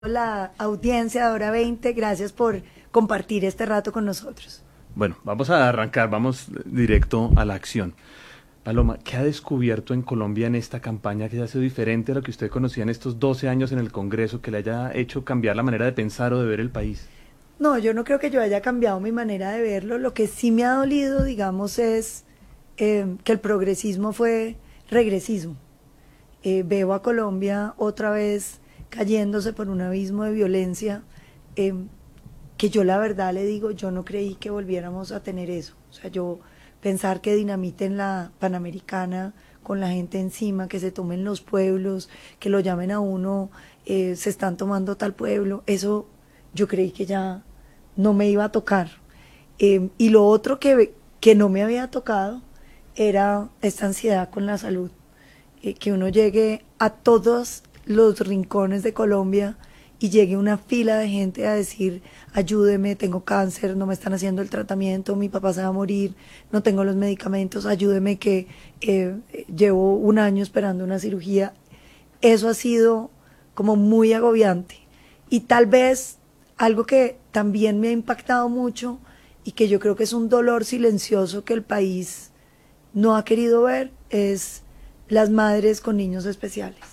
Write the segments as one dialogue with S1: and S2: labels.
S1: La audiencia de Hora 20, gracias por compartir este rato con nosotros.
S2: Bueno, vamos a arrancar, vamos directo a la acción. Paloma, ¿qué ha descubierto en Colombia en esta campaña que ha sido diferente a lo que usted conocía en estos 12 años en el Congreso, que le haya hecho cambiar la manera de pensar o de ver el país?
S1: No, yo no creo que yo haya cambiado mi manera de verlo. Lo que sí me ha dolido, digamos, es que el progresismo fue regresismo. Veo a Colombia otra vez cayéndose por un abismo de violencia, que yo la verdad le digo, yo no creí que volviéramos a tener eso. O sea, yo pensar que dinamiten la Panamericana con la gente encima, que se tomen los pueblos, que lo llamen a uno, se están tomando tal pueblo, eso yo creí que ya no me iba a tocar. Y lo otro que no me había tocado era esta ansiedad con la salud, que uno llegue a todos los rincones de Colombia y llegue una fila de gente a decir, ayúdeme, tengo cáncer, no me están haciendo el tratamiento, mi papá se va a morir, no tengo los medicamentos, ayúdeme que llevo un año esperando una cirugía. Eso ha sido como muy agobiante. Y tal vez algo que también me ha impactado mucho y que yo creo que es un dolor silencioso que el país no ha querido ver es las madres con niños especiales.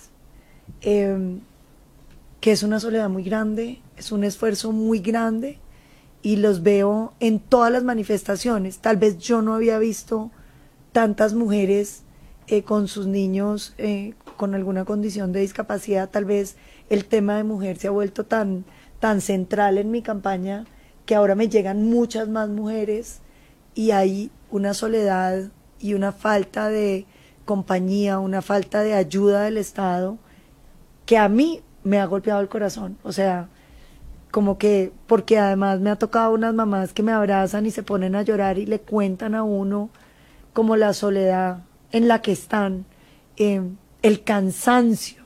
S1: Que es una soledad muy grande, es un esfuerzo muy grande y los veo en todas las manifestaciones. Tal vez yo no había visto tantas mujeres con sus niños con alguna condición de discapacidad. Tal vez el tema de mujer se ha vuelto tan central en mi campaña que ahora me llegan muchas más mujeres y hay una soledad y una falta de compañía, una falta de ayuda del Estado que a mí me ha golpeado el corazón. O sea, como que, porque además me ha tocado unas mamás que me abrazan y se ponen a llorar y le cuentan a uno como la soledad en la que están, el cansancio,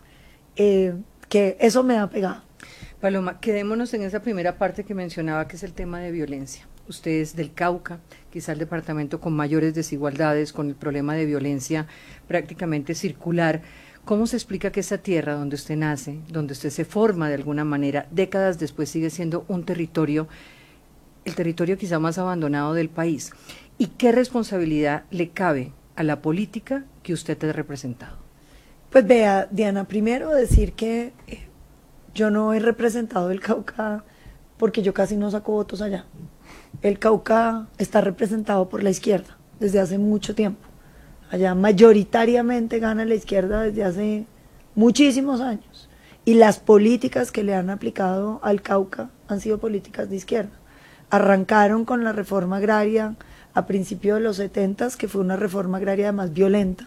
S1: que eso me ha pegado.
S3: Paloma, quedémonos en esa primera parte que mencionaba, que es el tema de violencia. Usted es del Cauca, quizá el departamento con mayores desigualdades, con el problema de violencia prácticamente circular. ¿Cómo se explica que esa tierra donde usted nace, donde usted se forma de alguna manera, décadas después sigue siendo un territorio, el territorio quizá más abandonado del país? ¿Y qué responsabilidad le cabe a la política que usted ha representado?
S1: Pues vea, Diana, primero decir que yo no he representado el Cauca porque yo casi no saco votos allá. El Cauca está representado por la izquierda desde hace mucho tiempo. Allá mayoritariamente gana la izquierda desde hace muchísimos años. Y las políticas que le han aplicado al Cauca han sido políticas de izquierda. Arrancaron con la reforma agraria a principios de los 70, que fue una reforma agraria además violenta,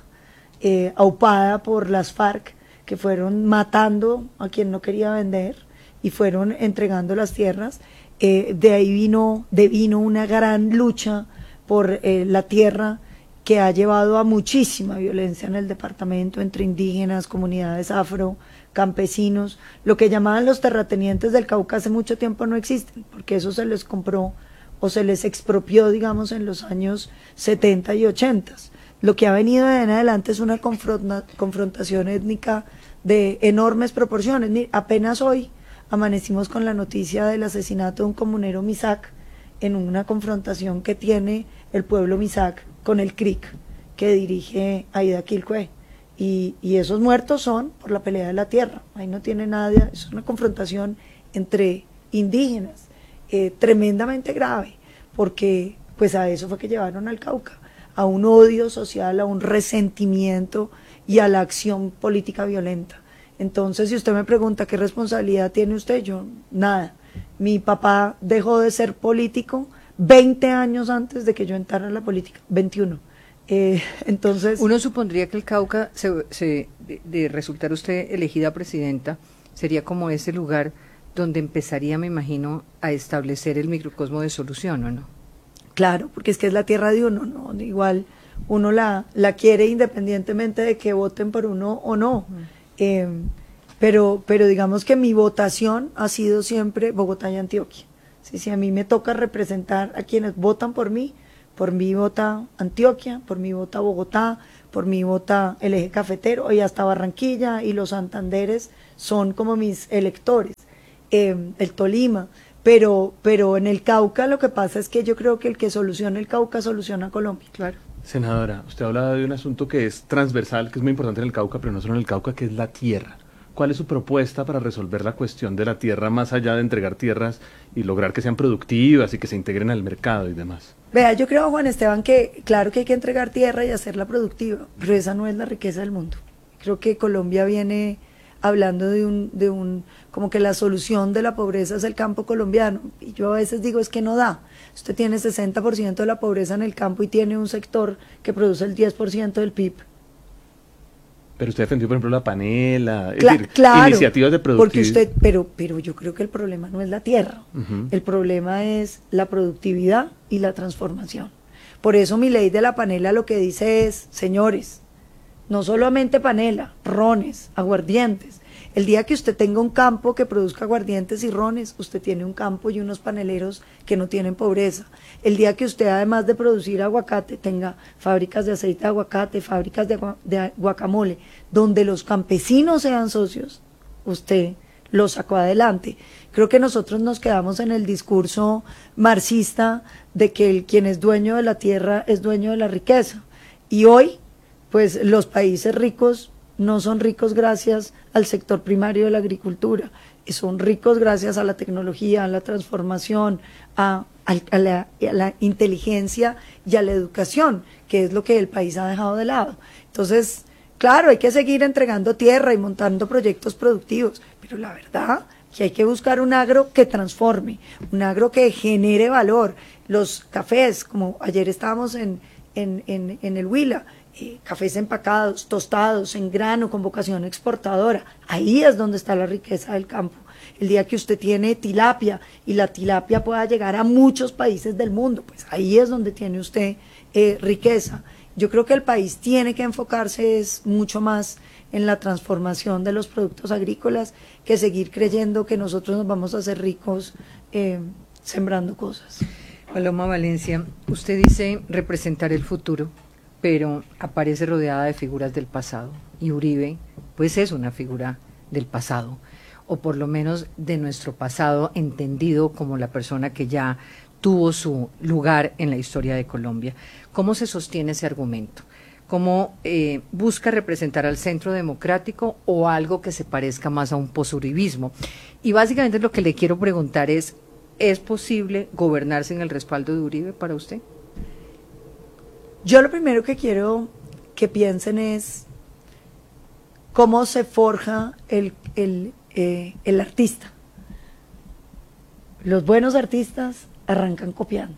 S1: aupada por las FARC, que fueron matando a quien no quería vender y fueron entregando las tierras. De ahí devino una gran lucha por la tierra, que ha llevado a muchísima violencia en el departamento entre indígenas, comunidades afro, campesinos. Lo que llamaban los terratenientes del Cauca hace mucho tiempo no existen, porque eso se les compró o se les expropió, digamos, en los años 70 y 80. Lo que ha venido de en adelante es una confrontación étnica de enormes proporciones. Mira, apenas hoy amanecimos con la noticia del asesinato de un comunero Misak en una confrontación que tiene el pueblo Misak con el CRIC que dirige Aida Quilcue, y esos muertos son por la pelea de la tierra. Ahí no tiene nada, es una confrontación entre indígenas, tremendamente grave, porque pues a eso fue que llevaron al Cauca, a un odio social, a un resentimiento y a la acción política violenta. Entonces, si usted me pregunta qué responsabilidad tiene usted, yo nada. Mi papá dejó de ser político 20 años antes de que yo entrara en la política, 21. Entonces,
S3: uno supondría que el Cauca, de resultar usted elegida presidenta, sería como ese lugar donde empezaría, me imagino, a establecer el microcosmo de solución, ¿o no?
S1: Claro, porque es que es la tierra de uno, ¿no? Igual uno la quiere independientemente de que voten por uno o no. Pero digamos que mi votación ha sido siempre Bogotá y Antioquia. Si a mí me toca representar a quienes votan por mí, por mí vota Antioquia, por mí vota Bogotá, por mí vota el eje cafetero y hasta Barranquilla, y los Santanderes son como mis electores, el Tolima, pero en el Cauca lo que pasa es que yo creo que el que soluciona el Cauca soluciona Colombia.
S3: Claro.
S2: Senadora, usted habla de un asunto que es transversal, que es muy importante en el Cauca, pero no solo en el Cauca, que es la tierra. ¿Cuál es su propuesta para resolver la cuestión de la tierra, más allá de entregar tierras y lograr que sean productivas y que se integren al mercado y demás?
S1: Vea, yo creo, Juan Esteban, que claro que hay que entregar tierra y hacerla productiva, pero esa no es la riqueza del mundo. Creo que Colombia viene hablando como que la solución de la pobreza es el campo colombiano, y yo a veces digo es que no da. Usted tiene 60% de la pobreza en el campo y tiene un sector que produce el 10% del PIB.
S2: Pero usted defendió, por ejemplo, la panela, es decir,
S1: claro,
S2: iniciativas de productividad.
S1: Pero yo creo que el problema no es la tierra, el problema es la productividad y la transformación. Por eso mi ley de la panela lo que dice es, señores, no solamente panela, rones, aguardientes. El día que usted tenga un campo que produzca aguardientes y rones, usted tiene un campo y unos paneleros que no tienen pobreza. El día que usted, además de producir aguacate, tenga fábricas de aceite de aguacate, fábricas de guacamole, donde los campesinos sean socios, usted lo sacó adelante. Creo que nosotros nos quedamos en el discurso marxista de que quien es dueño de la tierra es dueño de la riqueza. Y hoy, pues los países ricos no son ricos gracias al sector primario de la agricultura, son ricos gracias a la tecnología, a la transformación, a la inteligencia y a la educación, que es lo que el país ha dejado de lado. Entonces, claro, hay que seguir entregando tierra y montando proyectos productivos, pero la verdad que hay que buscar un agro que transforme, un agro que genere valor. Los cafés, como ayer estábamos en el Huila, cafés empacados, tostados, en grano, con vocación exportadora. Ahí es donde está la riqueza del campo. El día que usted tiene tilapia y la tilapia pueda llegar a muchos países del mundo, pues ahí es donde tiene usted riqueza. Yo creo que el país tiene que enfocarse mucho más en la transformación de los productos agrícolas que seguir creyendo que nosotros nos vamos a hacer ricos sembrando cosas.
S3: Paloma Valencia, usted dice representar el futuro, pero aparece rodeada de figuras del pasado, y Uribe pues es una figura del pasado, o por lo menos de nuestro pasado, entendido como la persona que ya tuvo su lugar en la historia de Colombia. ¿Cómo se sostiene ese argumento? ¿Cómo busca representar al centro democrático o algo que se parezca más a un posuribismo? Y básicamente lo que le quiero preguntar ¿es posible gobernar sin el respaldo de Uribe para usted?
S1: Yo lo primero que quiero que piensen es cómo se forja el artista. Los buenos artistas arrancan copiando.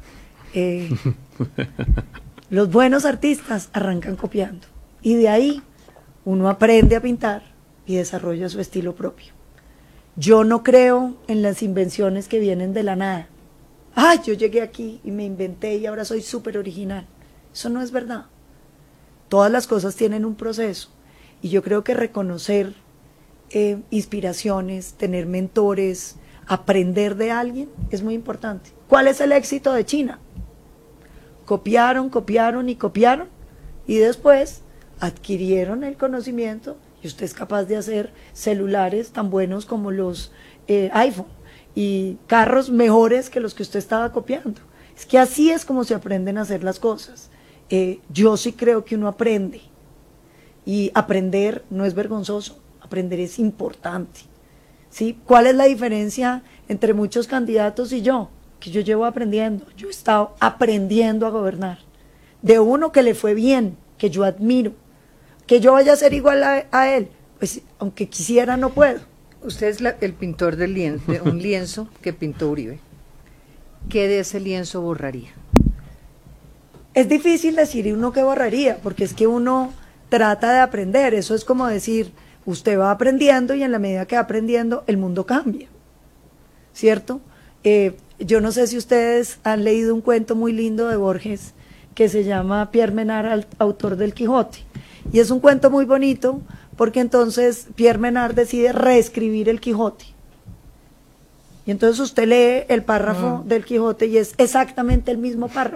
S1: Los buenos artistas arrancan copiando. Y de ahí uno aprende a pintar y desarrolla su estilo propio. Yo no creo en las invenciones que vienen de la nada. ¡Ay, yo llegué aquí y me inventé y ahora soy súper original! Eso no es verdad. Todas las cosas tienen un proceso y yo creo que reconocer inspiraciones, tener mentores, aprender de alguien es muy importante. ¿Cuál es el éxito de China? Copiaron, copiaron y copiaron y después adquirieron el conocimiento y usted es capaz de hacer celulares tan buenos como los iPhone y carros mejores que los que usted estaba copiando. Es que así es como se aprenden a hacer las cosas. Yo sí creo que uno aprende y aprender no es vergonzoso, aprender es importante, ¿sí? ¿Cuál es la diferencia entre muchos candidatos y yo? Que yo llevo aprendiendo, yo he estado aprendiendo a gobernar, de uno que le fue bien, que yo admiro, que yo vaya a ser igual a él, pues aunque quisiera no puedo.
S3: Usted es el pintor del lienzo, de un lienzo que pintó Uribe. ¿Qué de ese lienzo borraría?
S1: Es difícil decir uno que borraría, porque es que uno trata de aprender, eso es como decir, usted va aprendiendo y en la medida que va aprendiendo el mundo cambia, ¿cierto? Yo no sé si ustedes han leído un cuento muy lindo de Borges que se llama Pierre Menard, autor del Quijote, y es un cuento muy bonito porque entonces Pierre Menard decide reescribir el Quijote. Y entonces usted lee el párrafo del Quijote y es exactamente el mismo párrafo,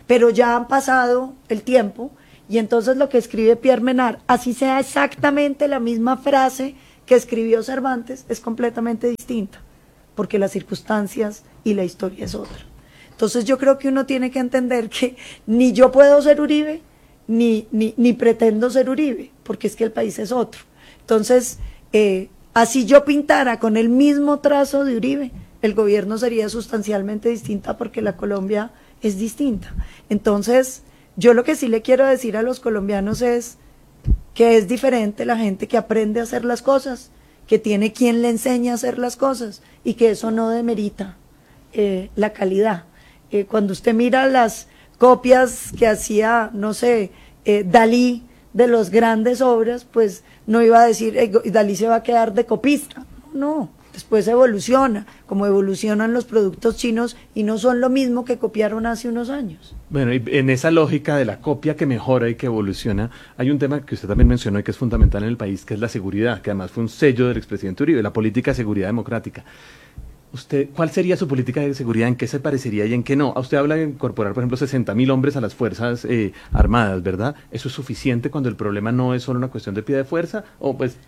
S1: pero ya han pasado el tiempo, y entonces lo que escribe Pierre Menard, así sea exactamente la misma frase que escribió Cervantes, es completamente distinta, porque las circunstancias y la historia es otra. Entonces yo creo que uno tiene que entender que ni yo puedo ser Uribe, ni pretendo ser Uribe, porque es que el país es otro. Entonces, así yo pintara con el mismo trazo de Uribe, el gobierno sería sustancialmente distinta porque la Colombia es distinta. Entonces, yo lo que sí le quiero decir a los colombianos es que es diferente la gente que aprende a hacer las cosas, que tiene quien le enseña a hacer las cosas, y que eso no demerita la calidad. Cuando usted mira las copias que hacía, no sé, Dalí de las grandes obras, pues no iba a decir, Dalí se va a quedar de copista. No, después evoluciona, como evolucionan los productos chinos y no son lo mismo que copiaron hace unos años.
S2: Bueno, y en esa lógica de la copia que mejora y que evoluciona, hay un tema que usted también mencionó y que es fundamental en el país, que es la seguridad, que además fue un sello del expresidente Uribe, la política de seguridad democrática. ¿Usted cuál sería su política de seguridad? ¿En qué se parecería y en qué no? Usted habla de incorporar, por ejemplo, 60.000 hombres a las Fuerzas Armadas, ¿verdad? ¿Eso es suficiente cuando el problema no es solo una cuestión de pie de fuerza? ¿O pues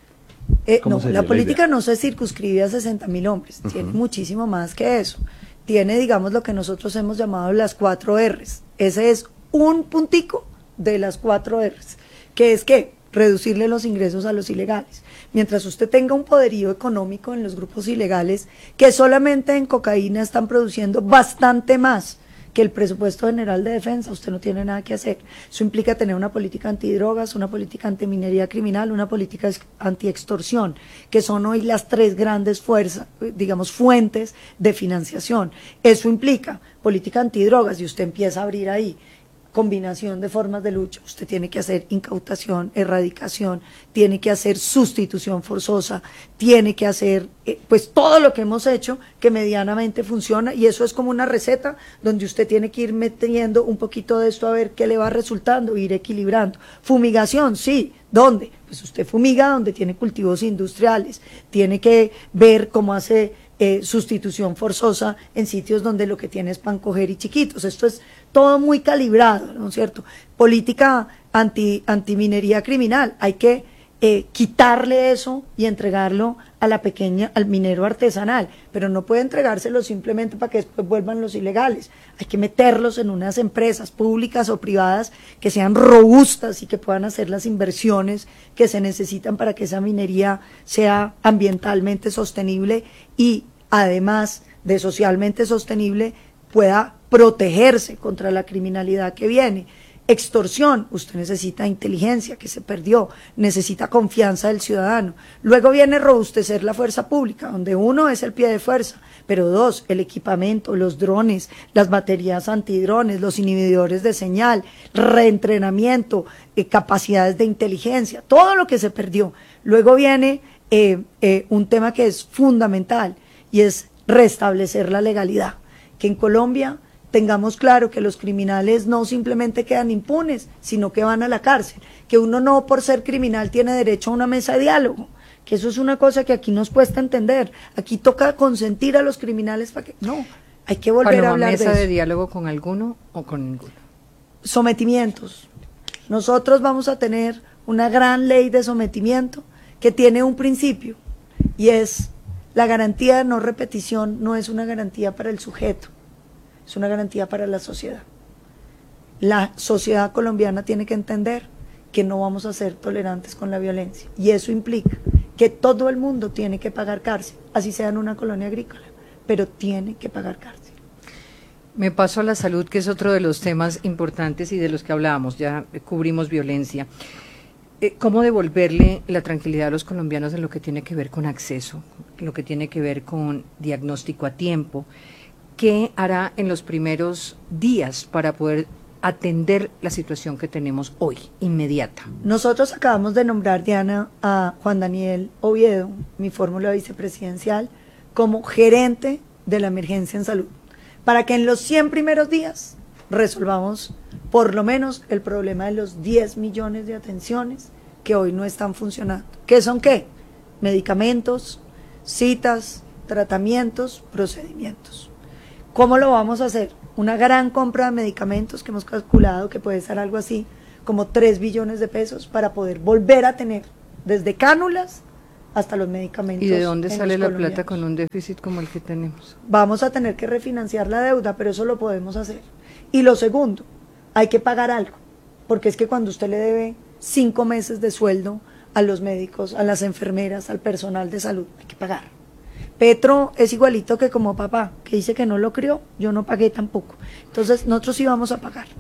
S1: no, la política no se circunscribe a 60.000 hombres, tiene muchísimo más que eso. Tiene, digamos, lo que nosotros hemos llamado las 4 R's. Ese es un puntico de las 4 R's, que es que reducirle los ingresos a los ilegales. Mientras usted tenga un poderío económico en los grupos ilegales, que solamente en cocaína están produciendo bastante más que el presupuesto general de defensa, usted no tiene nada que hacer. Eso implica tener una política antidrogas, una política antiminería criminal, una política antiextorsión, que son hoy las 3 grandes fuerzas, digamos, fuentes de financiación. Eso implica política antidrogas, y usted empieza a abrir ahí combinación de formas de lucha. Usted tiene que hacer incautación, erradicación, tiene que hacer sustitución forzosa, tiene que hacer pues todo lo que hemos hecho que medianamente funciona, y eso es como una receta donde usted tiene que ir metiendo un poquito de esto a ver qué le va resultando, ir equilibrando. Fumigación, sí. ¿Dónde? Pues usted fumiga donde tiene cultivos industriales, tiene que ver cómo hace sustitución forzosa en sitios donde lo que tiene es pan coger y chiquitos. Esto es todo muy calibrado, ¿no es cierto? Política antiminería criminal, hay que quitarle eso y entregarlo a la pequeña, al minero artesanal, pero no puede entregárselo simplemente para que después vuelvan los ilegales. Hay que meterlos en unas empresas públicas o privadas que sean robustas y que puedan hacer las inversiones que se necesitan para que esa minería sea ambientalmente sostenible y además de socialmente sostenible pueda protegerse contra la criminalidad que viene. Extorsión, usted necesita inteligencia que se perdió, necesita confianza del ciudadano. Luego viene robustecer la fuerza pública, donde 1 es el pie de fuerza, pero 2, el equipamiento, los drones, las baterías antidrones, los inhibidores de señal, reentrenamiento, capacidades de inteligencia, todo lo que se perdió. Luego viene un tema que es fundamental y es restablecer la legalidad, que en Colombia tengamos claro que los criminales no simplemente quedan impunes, sino que van a la cárcel, que uno no por ser criminal tiene derecho a una mesa de diálogo, que eso es una cosa que aquí nos cuesta entender. Aquí toca consentir a los criminales para que... No, hay que volver a hablar de eso.
S3: ¿Mesa de diálogo con alguno o con ninguno?
S1: Sometimientos. Nosotros vamos a tener una gran ley de sometimiento que tiene un principio, y es la garantía de no repetición. No es una garantía para el sujeto, es una garantía para la sociedad. La sociedad colombiana tiene que entender que no vamos a ser tolerantes con la violencia, y eso implica que todo el mundo tiene que pagar cárcel, así sea en una colonia agrícola, pero tiene que pagar cárcel.
S3: Me paso a la salud, que es otro de los temas importantes y de los que hablábamos, ya cubrimos violencia. ¿Cómo devolverle la tranquilidad a los colombianos en lo que tiene que ver con acceso, en lo que tiene que ver con diagnóstico a tiempo? ¿Qué hará en los primeros días para poder atender la situación que tenemos hoy, inmediata?
S1: Nosotros acabamos de nombrar, Diana, a Juan Daniel Oviedo, mi fórmula vicepresidencial, como gerente de la emergencia en salud, para que en los 100 primeros días resolvamos por lo menos el problema de los 10 millones de atenciones que hoy no están funcionando. ¿Qué son qué? Medicamentos, citas, tratamientos, procedimientos. ¿Cómo lo vamos a hacer? Una gran compra de medicamentos que hemos calculado que puede ser algo así como 3 billones de pesos para poder volver a tener desde cánulas hasta los medicamentos.
S3: ¿Y de dónde
S1: en
S3: sale
S1: los
S3: la
S1: colombianos.
S3: plata con un déficit como el que tenemos?
S1: Vamos a tener que refinanciar la deuda, pero eso lo podemos hacer. Y lo segundo, hay que pagar algo, porque es que cuando usted le debe 5 meses de sueldo a los médicos, a las enfermeras, al personal de salud, hay que pagar. Petro es igualito que como papá, que dice que no lo crió, yo no pagué tampoco. Entonces nosotros sí vamos a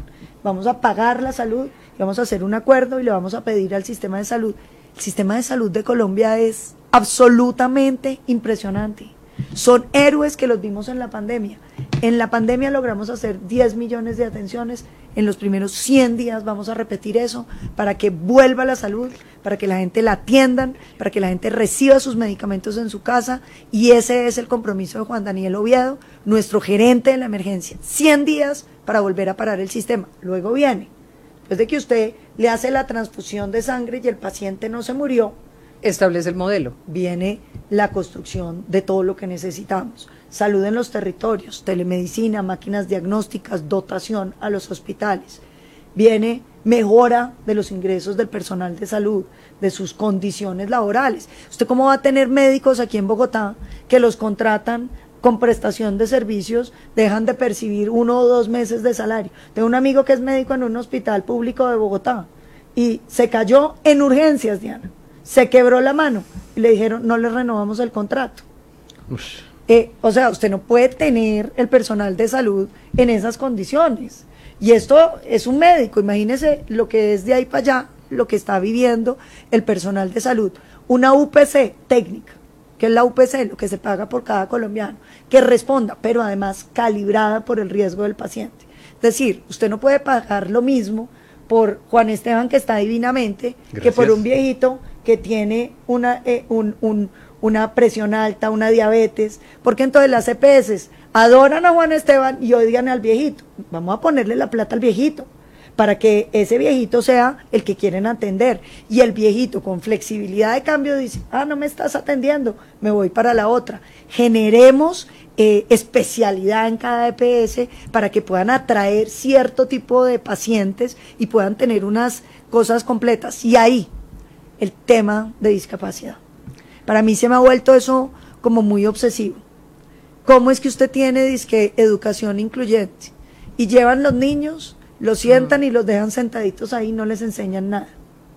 S1: pagar la salud, y vamos a hacer un acuerdo y le vamos a pedir al sistema de salud. El sistema de salud de Colombia es absolutamente impresionante. Son héroes que los vimos en la pandemia. En la pandemia logramos hacer 10 millones de atenciones. En los primeros 100 días vamos a repetir eso para que vuelva la salud, para que la gente la atiendan, para que la gente reciba sus medicamentos en su casa. Y ese es el compromiso de Juan Daniel Oviedo, nuestro gerente de la emergencia. 100 días para volver a parar el sistema. Luego viene, después de que usted le hace la transfusión de sangre y el paciente no se murió,
S3: Establece el modelo.
S1: viene la construcción de todo lo que necesitamos. Salud en los territorios, telemedicina, máquinas diagnósticas, dotación a los hospitales. Viene mejora de los ingresos del personal de salud, de sus condiciones laborales. ¿Usted cómo va a tener médicos aquí en Bogotá que los contratan con prestación de servicios, dejan de percibir 1 o 2 meses de salario? Tengo un amigo que es médico en un hospital público de Bogotá y se cayó en urgencias, Diana. Se quebró la mano y le dijeron, no le renovamos el contrato. O sea, usted no puede tener el personal de salud en esas condiciones. Y esto es un médico, imagínese lo que es de ahí para allá, lo que está viviendo el personal de salud. Una UPC técnica, que es la UPC, lo que se paga por cada colombiano, que responda, pero además calibrada por el riesgo del paciente. Es decir, usted no puede pagar lo mismo por Juan Esteban, que está divinamente, que por un viejito que tiene una presión alta, una diabetes, porque entonces las EPS adoran a Juan Esteban y odian al viejito. Vamos a ponerle la plata al viejito, para que ese viejito sea el que quieren atender, y el viejito con flexibilidad de cambio dice, no me estás atendiendo, me voy para la otra. Generemos especialidad en cada EPS para que puedan atraer cierto tipo de pacientes y puedan tener unas cosas completas. Y ahí, el tema de discapacidad. Para mí se me ha vuelto eso como muy obsesivo. ¿Cómo es que usted tiene disque educación incluyente y llevan los niños, los sientan y los dejan sentaditos ahí, no les enseñan nada?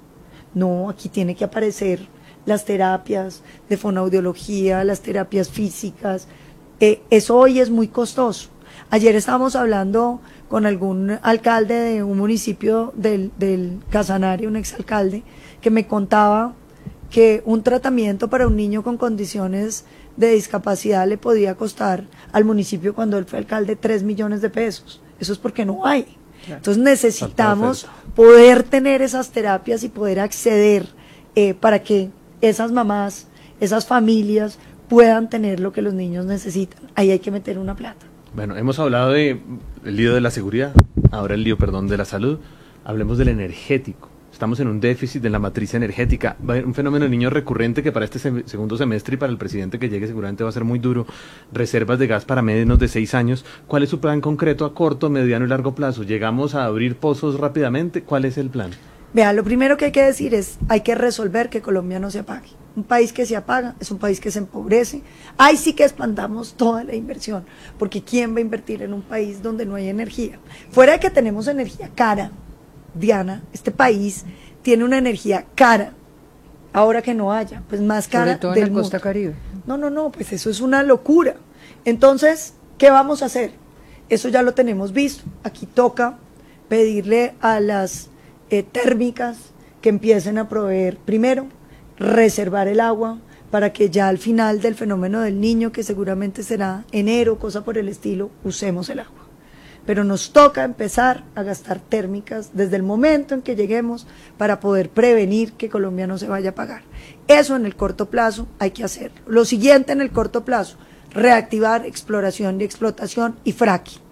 S1: No, aquí tiene que aparecer las terapias de fonoaudiología, las terapias físicas. Eso hoy es muy costoso. Ayer estábamos hablando con algún alcalde de un municipio del Casanare, un exalcalde, que me contaba que un tratamiento para un niño con condiciones de discapacidad le podía costar al municipio, cuando él fue alcalde, 3 millones de pesos. Eso es porque no hay. Claro. Entonces necesitamos poder tener esas terapias y poder acceder para que esas mamás, esas familias puedan tener lo que los niños necesitan. Ahí hay que meter una plata.
S2: Bueno, hemos hablado del lío de la seguridad, ahora el lío, de la salud. Hablemos del energético. Estamos en un déficit de la matriz energética. Va a haber un fenómeno de niño recurrente que para este segundo semestre y para el presidente que llegue seguramente va a ser muy duro. Reservas de gas para menos de 6 años. ¿Cuál es su plan concreto a corto, mediano y largo plazo? ¿Llegamos a abrir pozos rápidamente? ¿Cuál es el plan?
S1: Vea, lo primero que hay que decir es, hay que resolver que Colombia no se apague. Un país que se apaga es un país que se empobrece. Ahí sí que expandamos toda la inversión, porque ¿quién va a invertir en un país donde no hay energía? Fuera de que tenemos energía cara, Diana, este país tiene una energía cara, ahora que no haya, pues más cara
S3: sobre todo
S1: del
S3: en la
S1: mundo.
S3: costa Caribe.
S1: No, pues eso es una locura. Entonces, ¿qué vamos a hacer? Eso ya lo tenemos visto. Aquí toca pedirle a las térmicas que empiecen a proveer, primero, reservar el agua para que ya al final del fenómeno del Niño, que seguramente será enero, cosa por el estilo, usemos el agua. Pero nos toca empezar a gastar térmicas desde el momento en que lleguemos para poder prevenir que Colombia no se vaya a apagar. Eso en el corto plazo hay que hacerlo. Lo siguiente en el corto plazo, reactivar exploración y explotación y fracking.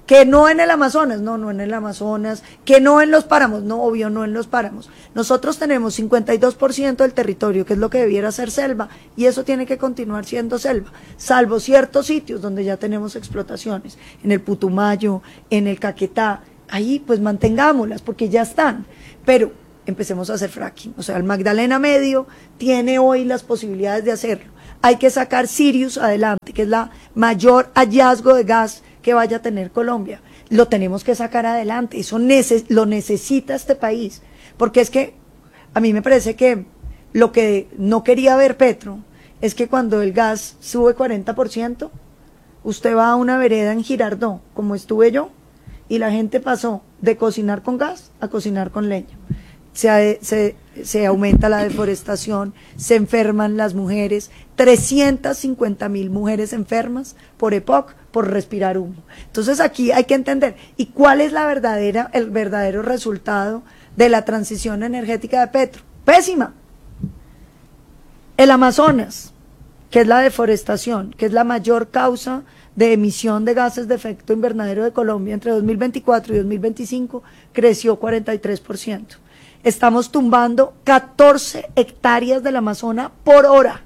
S1: Que no en el Amazonas, no en el Amazonas, que no en los páramos, no, obvio, no en los páramos. Nosotros tenemos 52% del territorio, que es lo que debiera ser selva, y eso tiene que continuar siendo selva, salvo ciertos sitios donde ya tenemos explotaciones, en el Putumayo, en el Caquetá, ahí pues mantengámoslas, porque ya están, pero empecemos a hacer fracking. O sea, el Magdalena Medio tiene hoy las posibilidades de hacerlo. Hay que sacar Sirius adelante, que es la mayor hallazgo de gas que vaya a tener Colombia. Lo tenemos que sacar adelante, eso lo necesita este país, porque es que a mí me parece que lo que no quería ver Petro es que cuando el gas sube 40%, usted va a una vereda en Girardot, como estuve yo, y la gente pasó de cocinar con gas a cocinar con leña. Se aumenta la deforestación, se enferman las mujeres, 350.000 mujeres enfermas por EPOC, por respirar humo. Entonces aquí hay que entender, ¿y cuál es el verdadero resultado de la transición energética de Petro? Pésima. El Amazonas, que es la deforestación, que es la mayor causa de emisión de gases de efecto invernadero de Colombia entre 2024 y 2025, creció 43%. Estamos tumbando 14 hectáreas del Amazonas por hora.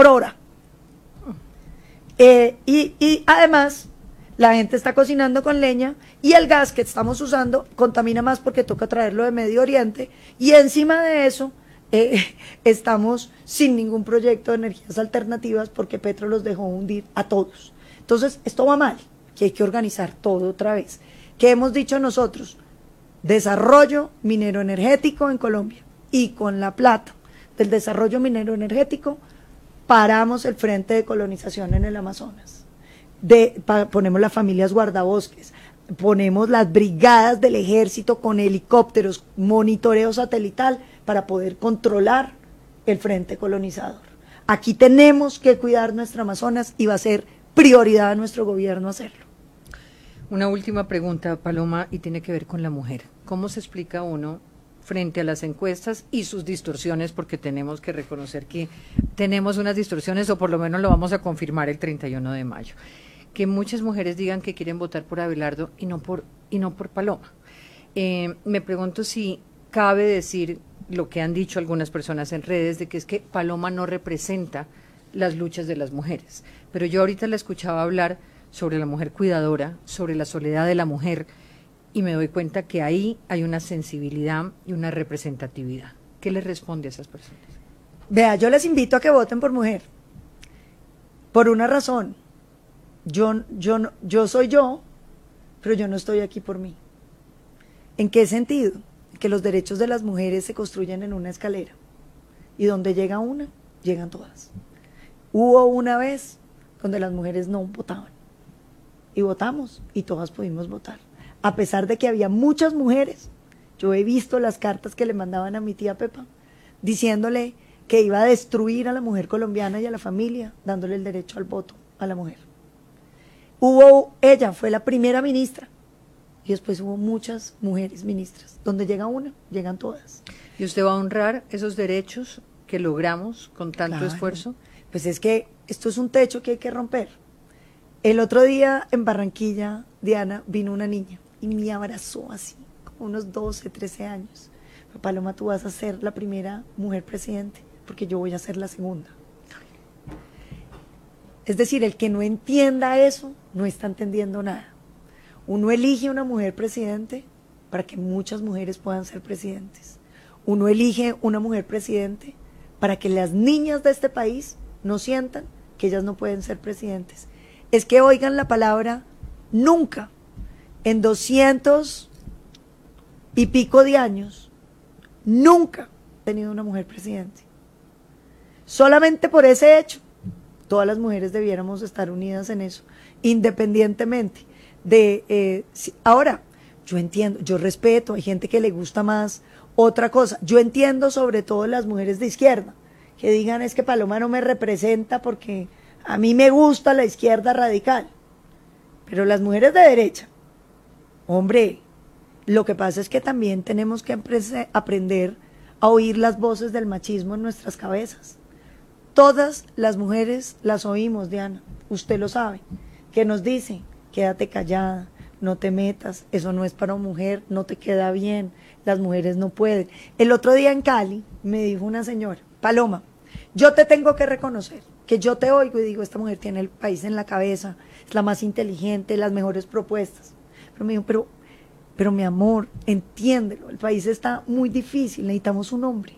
S1: Y además, la gente está cocinando con leña y el gas que estamos usando contamina más porque toca traerlo de Medio Oriente, y encima de eso estamos sin ningún proyecto de energías alternativas porque Petro los dejó hundir a todos. Entonces, esto va mal, que hay que organizar todo otra vez. ¿Qué hemos dicho nosotros? Desarrollo minero energético en Colombia, y con la plata del desarrollo minero energético paramos el frente de colonización en el Amazonas, ponemos las familias guardabosques, ponemos las brigadas del ejército con helicópteros, monitoreo satelital para poder controlar el frente colonizador. Aquí tenemos que cuidar nuestro Amazonas y va a ser prioridad de nuestro gobierno hacerlo.
S3: Una última pregunta, Paloma, y tiene que ver con la mujer. ¿Cómo se explica uno frente a las encuestas y sus distorsiones? Porque tenemos que reconocer que tenemos unas distorsiones, o por lo menos lo vamos a confirmar el 31 de mayo. Que muchas mujeres digan que quieren votar por Abelardo y no por Paloma. Me pregunto si cabe decir lo que han dicho algunas personas en redes, de que es que Paloma no representa las luchas de las mujeres. Pero yo ahorita la escuchaba hablar sobre la mujer cuidadora, sobre la soledad de la mujer, y me doy cuenta que ahí hay una sensibilidad y una representatividad. ¿Qué le responde a esas personas?
S1: Vea, yo les invito a que voten por mujer, por una razón. Yo soy yo, pero yo no estoy aquí por mí. ¿En qué sentido? Que los derechos de las mujeres se construyen en una escalera, y donde llega una, llegan todas. Hubo una vez donde las mujeres no votaban, y votamos, y todas pudimos votar. A pesar de que había muchas mujeres, yo he visto las cartas que le mandaban a mi tía Pepa, diciéndole que iba a destruir a la mujer colombiana y a la familia, dándole el derecho al voto a la mujer. Ella fue la primera ministra, y después hubo muchas mujeres ministras. Donde llega una, llegan todas.
S3: ¿Y usted va a honrar esos derechos que logramos con tanto esfuerzo?
S1: Pues es que esto es un techo que hay que romper. El otro día en Barranquilla, Diana, vino una niña y me abrazó así, como unos 12, 13 años. Paloma, tú vas a ser la primera mujer presidente, porque yo voy a ser la segunda. Es decir, el que no entienda eso, no está entendiendo nada. Uno elige una mujer presidente para que muchas mujeres puedan ser presidentes. Uno elige una mujer presidente para que las niñas de este país no sientan que ellas no pueden ser presidentes. Es que oigan la palabra nunca, en 200 y pico de años, nunca he tenido una mujer presidente. Solamente por ese hecho, todas las mujeres debiéramos estar unidas en eso, independientemente de... ahora, yo entiendo, yo respeto, hay gente que le gusta más otra cosa. Yo entiendo sobre todo las mujeres de izquierda, que digan es que Paloma no me representa porque a mí me gusta la izquierda radical. Pero las mujeres de derecha, hombre, lo que pasa es que también tenemos que aprender a oír las voces del machismo en nuestras cabezas. Todas las mujeres las oímos, Diana, usted lo sabe, que nos dicen, quédate callada, no te metas, eso no es para mujer, no te queda bien, las mujeres no pueden. El otro día en Cali me dijo una señora, Paloma, yo te tengo que reconocer, que yo te oigo y digo, esta mujer tiene el país en la cabeza, es la más inteligente, las mejores propuestas. Pero me dijo, pero mi amor, entiéndelo, el país está muy difícil, necesitamos un hombre.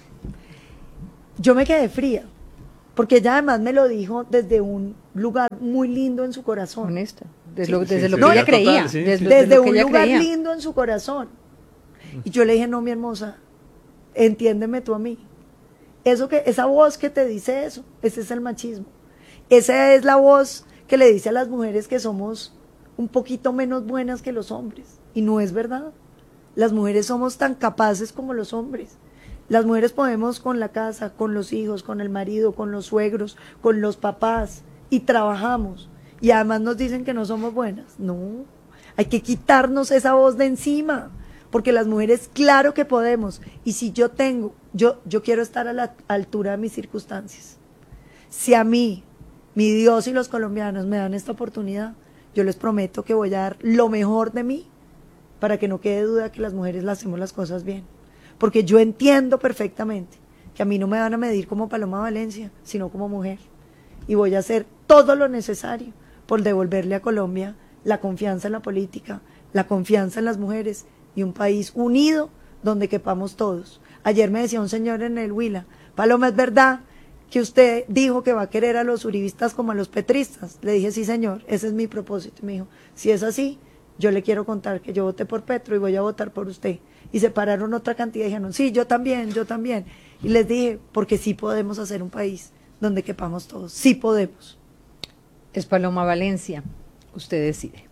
S1: Yo me quedé fría, porque ella además me lo dijo desde un lugar muy lindo en su corazón.
S3: Honesta,
S1: Sí,
S3: desde lo
S2: sí,
S3: que
S2: sí,
S3: ella
S2: total,
S3: creía.
S2: sí,
S1: Desde
S3: lo que
S1: un
S3: ella
S1: lugar
S3: creía.
S1: lindo en su corazón. Y yo le dije, no, mi hermosa, entiéndeme tú a mí. Esa voz que te dice eso, ese es el machismo. Esa es la voz que le dice a las mujeres que somos un poquito menos buenas que los hombres. Y no es verdad. Las mujeres somos tan capaces como los hombres. Las mujeres podemos con la casa, con los hijos, con el marido, con los suegros, con los papás, y trabajamos. Y además nos dicen que no somos buenas. No, hay que quitarnos esa voz de encima, porque las mujeres claro que podemos. Y si yo quiero estar a la altura de mis circunstancias. Si a mí, mi Dios y los colombianos me dan esta oportunidad, yo les prometo que voy a dar lo mejor de mí para que no quede duda que las mujeres hacemos las cosas bien. Porque yo entiendo perfectamente que a mí no me van a medir como Paloma Valencia, sino como mujer. Y voy a hacer todo lo necesario por devolverle a Colombia la confianza en la política, la confianza en las mujeres y un país unido donde quepamos todos. Ayer me decía un señor en el Huila, Paloma, ¿es verdad que usted dijo que va a querer a los uribistas como a los petristas? Le dije, sí señor, ese es mi propósito. Y me dijo, si es así, yo le quiero contar que yo voté por Petro y voy a votar por usted. Y se pararon otra cantidad y dijeron, sí, yo también. Y les dije, porque sí podemos hacer un país donde quepamos todos, sí podemos.
S3: Es Paloma Valencia, usted decide.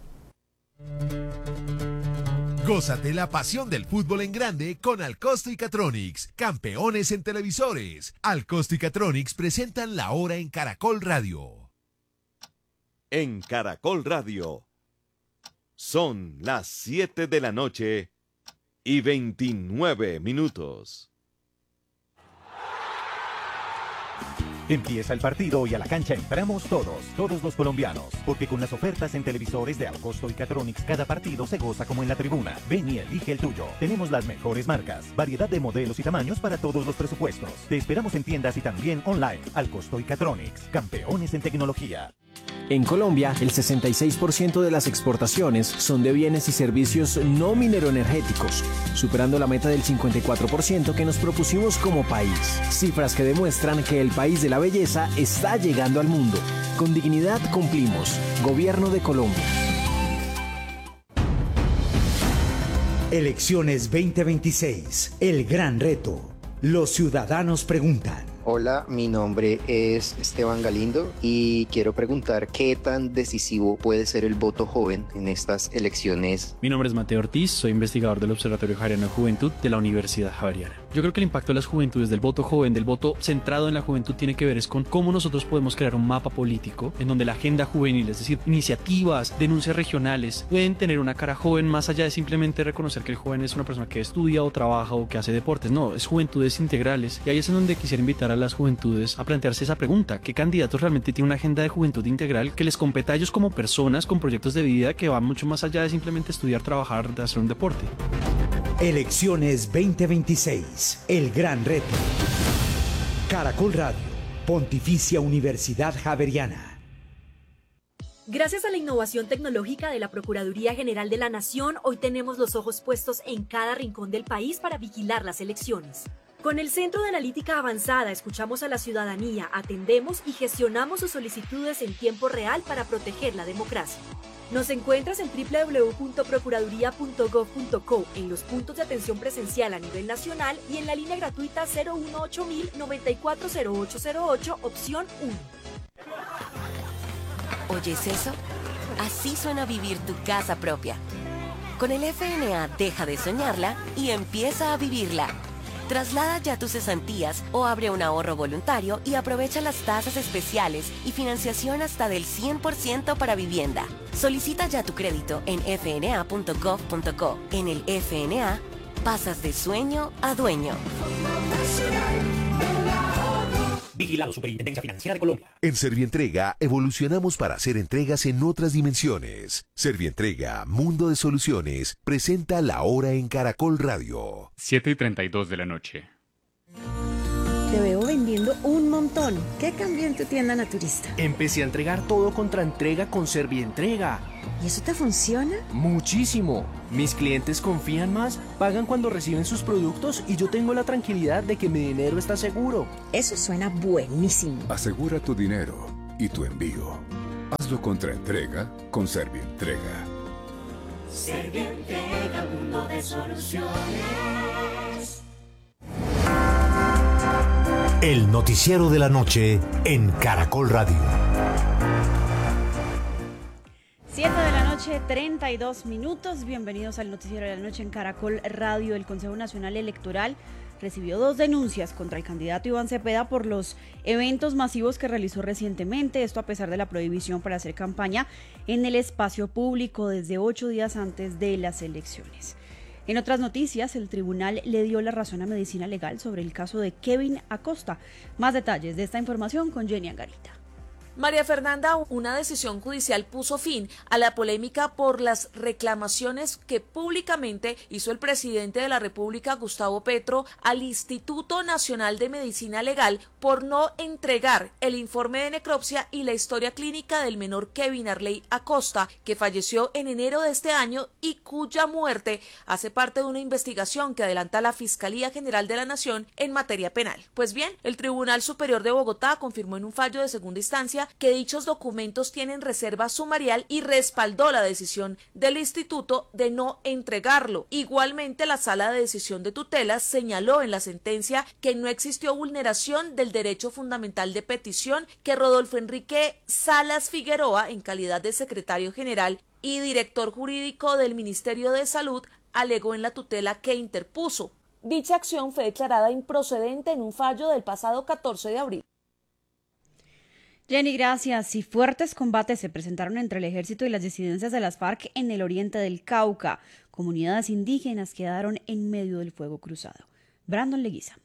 S4: Gózate la pasión del fútbol en grande con Alcosto y Catronics, campeones en televisores. Alcosto y Catronics presentan La Hora en Caracol Radio.
S5: En Caracol Radio son las 7 de la noche y 29 minutos.
S6: Empieza el partido y a la cancha entramos todos los colombianos, porque con las ofertas en televisores de Alcosto y Catronics, cada partido se goza como en la tribuna. Ven y elige el tuyo. Tenemos las mejores marcas, variedad de modelos y tamaños para todos los presupuestos. Te esperamos en tiendas y también online. Alcosto y Catronics, campeones en tecnología.
S7: En Colombia, el 66% de las exportaciones son de bienes y servicios no mineroenergéticos, superando la meta del 54% que nos propusimos como país. Cifras que demuestran que el país de la belleza está llegando al mundo. Con dignidad cumplimos. Gobierno de Colombia.
S8: Elecciones 2026. El gran reto. Los ciudadanos preguntan.
S9: Hola, mi nombre es Esteban Galindo y quiero preguntar qué tan decisivo puede ser el voto joven en estas elecciones.
S10: Mi nombre es Mateo Ortiz, soy investigador del Observatorio Javeriano de Juventud de la Universidad Javeriana. Yo creo que el impacto de las juventudes, del voto joven, del voto centrado en la juventud, tiene que ver es con cómo nosotros podemos crear un mapa político en donde la agenda juvenil, es decir, iniciativas, denuncias regionales, pueden tener una cara joven más allá de simplemente reconocer que el joven es una persona que estudia o trabaja o que hace deportes. No, es juventudes integrales, y ahí es en donde quisiera invitar a las juventudes a plantearse esa pregunta: ¿qué candidatos realmente tienen una agenda de juventud integral que les competa a ellos como personas con proyectos de vida que van mucho más allá de simplemente estudiar, trabajar, de hacer un deporte?
S8: Elecciones 2026. El gran reto. Caracol Radio. Pontificia Universidad Javeriana.
S11: Gracias a la innovación tecnológica de la Procuraduría General de la Nación, hoy tenemos los ojos puestos en cada rincón del país para vigilar las elecciones. Con el Centro de Analítica Avanzada escuchamos a la ciudadanía, atendemos y gestionamos sus solicitudes en tiempo real para proteger la democracia. Nos encuentras en www.procuraduría.gov.co, en los puntos de atención presencial a nivel nacional y en la línea gratuita 018-094-0808, opción 1.
S12: ¿Oyes eso? Así suena vivir tu casa propia. Con el FNA deja de soñarla y empieza a vivirla. Traslada ya tus cesantías o abre un ahorro voluntario y aprovecha las tasas especiales y financiación hasta del 100% para vivienda. Solicita ya tu crédito en fna.gov.co. En el FNA, pasas de sueño a dueño.
S13: Vigilado Superintendencia Financiera de Colombia.
S4: En Servientrega evolucionamos para hacer entregas en otras dimensiones. Servientrega, Mundo de Soluciones, presenta La Hora en Caracol Radio.
S14: 7:32 de la noche.
S15: Te veo vendiendo un montón. ¿Qué cambió en tu tienda naturista?
S16: Empecé a entregar todo contra entrega con Servientrega.
S15: ¿Y eso te funciona?
S16: Muchísimo. Mis clientes confían más, pagan cuando reciben sus productos y yo tengo la tranquilidad de que mi dinero está seguro.
S15: Eso suena buenísimo.
S17: Asegura tu dinero y tu envío. Hazlo contra entrega con Servientrega.
S18: Servientrega, mundo de soluciones.
S8: El noticiero de la noche en Caracol Radio.
S19: 7 de la noche, 32 minutos. Bienvenidos al noticiero de la noche en Caracol Radio. El Consejo Nacional Electoral recibió 2 denuncias contra el candidato Iván Cepeda por los eventos masivos que realizó recientemente. Esto a pesar de la prohibición para hacer campaña en el espacio público desde 8 días antes de las elecciones. En otras noticias, el tribunal le dio la razón a Medicina Legal sobre el caso de Kevin Acosta. Más detalles de esta información con Jenny Angarita.
S20: María Fernanda, una decisión judicial puso fin a la polémica por las reclamaciones que públicamente hizo el presidente de la República, Gustavo Petro, al Instituto Nacional de Medicina Legal por no entregar el informe de necropsia y la historia clínica del menor Kevin Arley Acosta, que falleció en enero de este año y cuya muerte hace parte de una investigación que adelanta la Fiscalía General de la Nación en materia penal. Pues bien, el Tribunal Superior de Bogotá confirmó en un fallo de segunda instancia que dichos documentos tienen reserva sumarial y respaldó la decisión del instituto de no entregarlo. Igualmente, la Sala de Decisión de Tutela señaló en la sentencia que no existió vulneración del derecho fundamental de petición que Rodolfo Enrique Salas Figueroa, en calidad de secretario general y director jurídico del Ministerio de Salud, alegó en la tutela que interpuso. Dicha acción fue declarada improcedente en un fallo del pasado 14 de abril.
S19: Jenny, gracias. Y fuertes combates se presentaron entre el ejército y las disidencias de las FARC en el oriente del Cauca. Comunidades indígenas quedaron en medio del fuego cruzado. Brandon Leguizamo.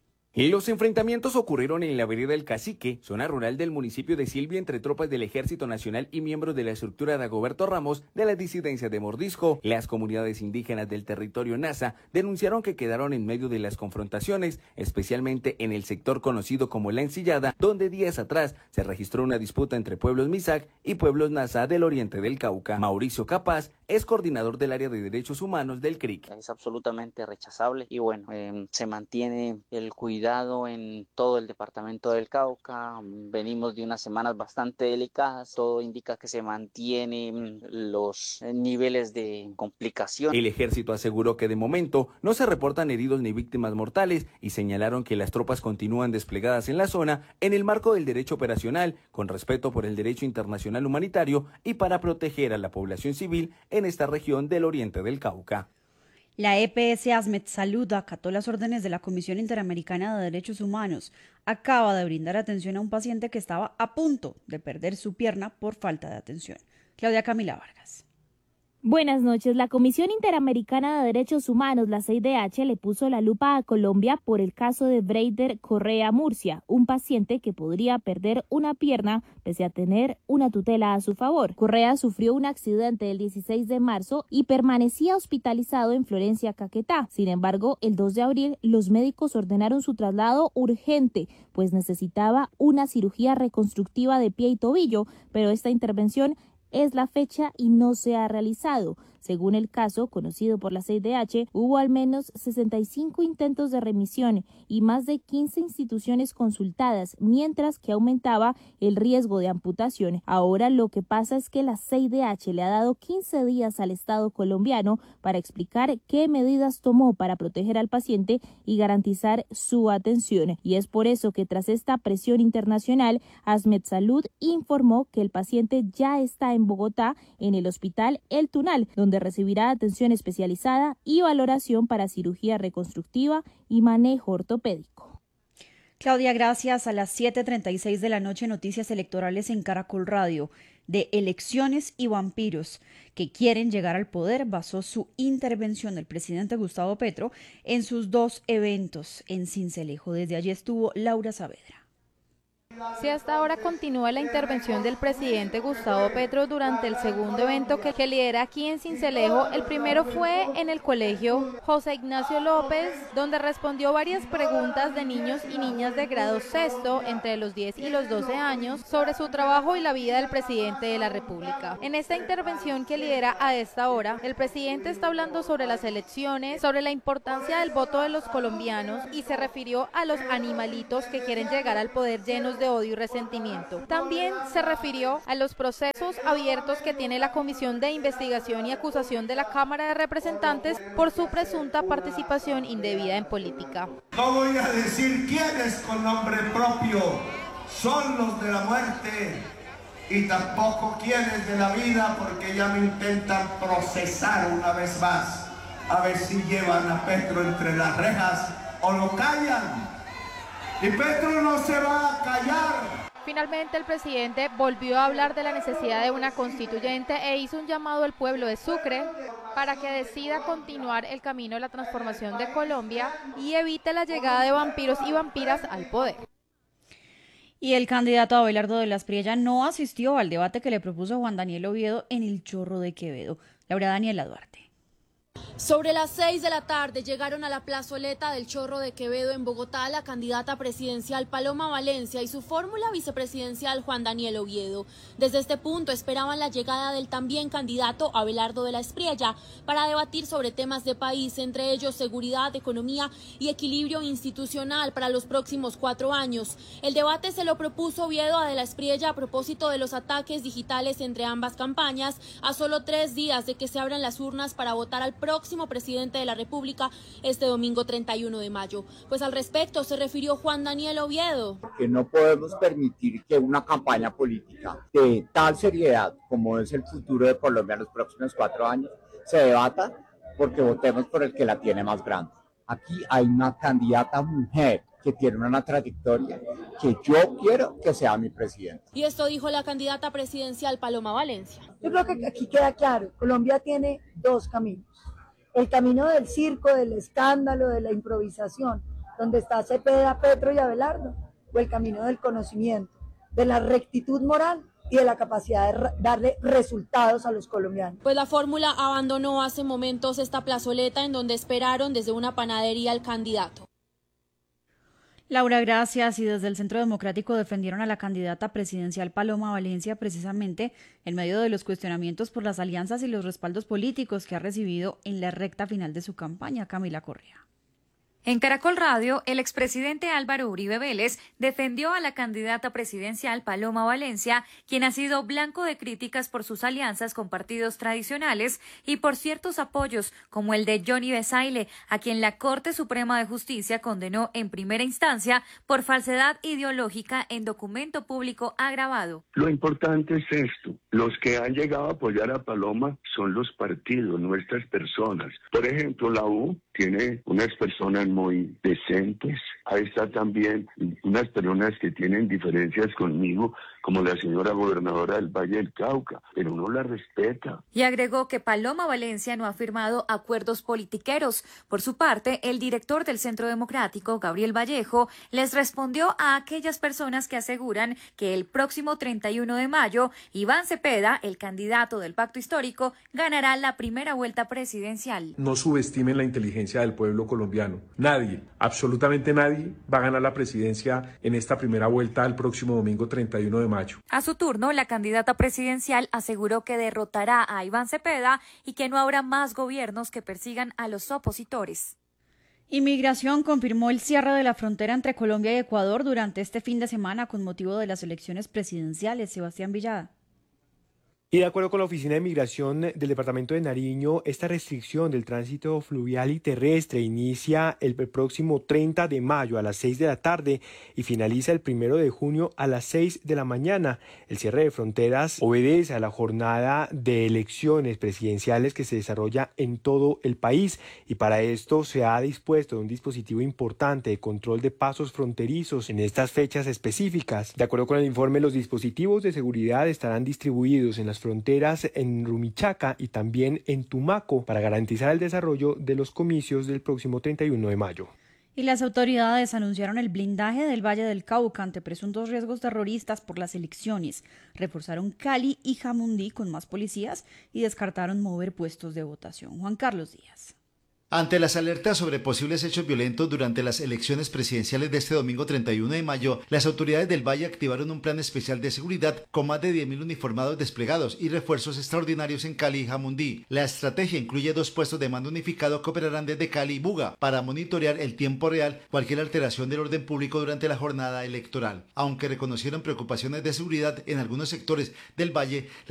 S21: Los enfrentamientos ocurrieron en la vereda del Cacique, zona rural del municipio de Silvia, entre tropas del Ejército Nacional y miembros de la estructura de Dagoberto Ramos de la disidencia de Mordisco. Las comunidades indígenas del territorio Nasa denunciaron que quedaron en medio de las confrontaciones, especialmente en el sector conocido como La Encillada, donde días atrás se registró una disputa entre pueblos Misak y pueblos Nasa del oriente del Cauca. Mauricio Capaz es coordinador del área de derechos humanos del CRIC.
S22: Es absolutamente rechazable y bueno, se mantiene el cuidado en todo el departamento del Cauca. Venimos de unas semanas bastante delicadas, todo indica que se mantienen los niveles de complicación.
S21: El ejército aseguró que de momento no se reportan heridos ni víctimas mortales y señalaron que las tropas continúan desplegadas en la zona en el marco del derecho operacional, con respeto por el derecho internacional humanitario y para proteger a la población civil en esta región del oriente del Cauca.
S19: La EPS Asmed Salud acató las órdenes de la Comisión Interamericana de Derechos Humanos. Acaba de brindar atención a un paciente que estaba a punto de perder su pierna por falta de atención. Claudia Camila Vargas.
S23: Buenas noches. La Comisión Interamericana de Derechos Humanos, la CIDH, le puso la lupa a Colombia por el caso de Breider Correa Murcia, un paciente que podría perder una pierna pese a tener una tutela a su favor. Correa sufrió un accidente el 16 de marzo y permanecía hospitalizado en Florencia, Caquetá. Sin embargo, el 2 de abril los médicos ordenaron su traslado urgente, pues necesitaba una cirugía reconstructiva de pie y tobillo, pero esta intervención es la fecha y no se ha realizado. Según el caso conocido por la CIDH, hubo al menos 65 intentos de remisión y más de 15 instituciones consultadas, mientras que aumentaba el riesgo de amputación. Ahora lo que pasa es que la CIDH le ha dado 15 días al Estado colombiano para explicar qué medidas tomó para proteger al paciente y garantizar su atención. Y es por eso que tras esta presión internacional, Asmed Salud informó que el paciente ya está en Bogotá, en el hospital El Tunal, donde recibirá atención especializada y valoración para cirugía reconstructiva y manejo ortopédico.
S19: Claudia, gracias. A las 7:36 de la noche, noticias electorales en Caracol Radio. De elecciones y vampiros que quieren llegar al poder, basó su intervención el presidente Gustavo Petro en sus 2 eventos en Sincelejo. Desde allí estuvo Laura Saavedra.
S1: Si hasta ahora continúa la intervención del presidente Gustavo Petro durante el segundo evento que lidera aquí en Sincelejo, el primero fue en el colegio José Ignacio López, donde respondió varias preguntas de niños y niñas de grado sexto, entre los 10 y los 12 años, sobre su trabajo y la vida del presidente de la República. En esta intervención que lidera a esta hora, el presidente está hablando sobre las elecciones, sobre la importancia del voto de los colombianos y se refirió a los animalitos que quieren llegar al poder llenos de odio y resentimiento. También se refirió a los procesos abiertos que tiene la Comisión de Investigación y Acusación de la Cámara de Representantes por su presunta participación indebida en política.
S2: No voy a decir quiénes con nombre propio son los de la muerte y tampoco quiénes de la vida, porque ya me intentan procesar una vez más a ver si llevan a Petro entre las rejas o lo callan. Y Petro no se va a callar.
S1: Finalmente, el presidente volvió a hablar de la necesidad de una constituyente e hizo un llamado al pueblo de Sucre para que decida continuar el camino de la transformación de Colombia y evite la llegada de vampiros y vampiras al poder.
S19: Y el candidato Abelardo de la Espriella no asistió al debate que le propuso Juan Daniel Oviedo en el Chorro de Quevedo. Laura Daniela Duarte.
S3: Sobre las 6 de la tarde llegaron a la plazoleta del Chorro de Quevedo en Bogotá la candidata presidencial Paloma Valencia y su fórmula vicepresidencial Juan Daniel Oviedo. Desde este punto esperaban la llegada del también candidato Abelardo de la Espriella para debatir sobre temas de país, entre ellos seguridad, economía y equilibrio institucional para los próximos 4 años. El debate se lo propuso Oviedo a de la Espriella a propósito de los ataques digitales entre ambas campañas, a solo 3 días de que se abran las urnas para votar al próximo presidente de la República este domingo 31 de mayo. Pues al respecto se refirió Juan Daniel Oviedo.
S24: Que no podemos permitir que una campaña política de tal seriedad como es el futuro de Colombia en los próximos 4 años se debata porque votemos por el que la tiene más grande. Aquí hay una candidata mujer que tiene una trayectoria que yo quiero que sea mi presidenta.
S3: Y esto dijo la candidata presidencial Paloma Valencia.
S25: Yo creo que aquí queda claro, Colombia tiene 2 caminos. El camino del circo, del escándalo, de la improvisación, donde está Cepeda, Petro y Abelardo, o el camino del conocimiento, de la rectitud moral y de la capacidad de darle resultados a los colombianos.
S3: Pues la fórmula abandonó hace momentos esta plazoleta en donde esperaron desde una panadería al candidato.
S19: Laura, gracias. Y desde el Centro Democrático defendieron a la candidata presidencial Paloma Valencia precisamente en medio de los cuestionamientos por las alianzas y los respaldos políticos que ha recibido en la recta final de su campaña. Camila Correa.
S26: En Caracol Radio, el expresidente Álvaro Uribe Vélez defendió a la candidata presidencial Paloma Valencia, quien ha sido blanco de críticas por sus alianzas con partidos tradicionales y por ciertos apoyos, como el de Johnny Besaile, a quien la Corte Suprema de Justicia condenó en primera instancia por falsedad ideológica en documento público agravado.
S27: Lo importante es esto. Los que han llegado a apoyar a Paloma son los partidos, nuestras personas. Por ejemplo, la U tiene unas personas muy decentes. Ahí está también unas personas que tienen diferencias conmigo, como la señora gobernadora del Valle del Cauca, pero uno la respeta.
S26: Y agregó que Paloma Valencia no ha firmado acuerdos politiqueros. Por su parte, el director del Centro Democrático, Gabriel Vallejo, les respondió a aquellas personas que aseguran que el próximo 31 de mayo, Iván Cepeda, el candidato del Pacto Histórico, ganará la primera vuelta presidencial.
S28: No subestimen la inteligencia del pueblo colombiano. Nadie, absolutamente nadie, va a ganar la presidencia en esta primera vuelta el próximo domingo 31 de mayo.
S26: A su turno, la candidata presidencial aseguró que derrotará a Iván Cepeda y que no habrá más gobiernos que persigan a los opositores.
S19: Inmigración confirmó el cierre de la frontera entre Colombia y Ecuador durante este fin de semana con motivo de las elecciones presidenciales. Sebastián Villada.
S29: Y de acuerdo con la Oficina de Migración del Departamento de Nariño, esta restricción del tránsito fluvial y terrestre inicia el próximo 30 de mayo a las 6 de la tarde y finaliza el 1 de junio a las 6 de la mañana. El cierre de fronteras obedece a la jornada de elecciones presidenciales que se desarrolla en todo el país y para esto se ha dispuesto un dispositivo importante de control de pasos fronterizos en estas fechas específicas. De acuerdo con el informe, los dispositivos de seguridad estarán distribuidos en las fronteras en Rumichaca y también en Tumaco para garantizar el desarrollo de los comicios del próximo 31 de mayo.
S19: Y las autoridades anunciaron el blindaje del Valle del Cauca ante presuntos riesgos terroristas por las elecciones. Reforzaron Cali y Jamundí con más policías y descartaron mover puestos de votación. Juan Carlos Díaz.
S4: Ante las alertas sobre posibles hechos violentos durante las elecciones presidenciales de este domingo 31 de mayo, las autoridades del Valle activaron un plan especial de seguridad con más de 10.000 uniformados desplegados y refuerzos extraordinarios en Cali y Jamundí. La estrategia incluye 2 puestos de mando unificado que operarán desde Cali y Buga para monitorear en tiempo real cualquier alteración del orden público durante la jornada electoral. Aunque reconocieron preocupaciones de seguridad en algunos sectores del Valle,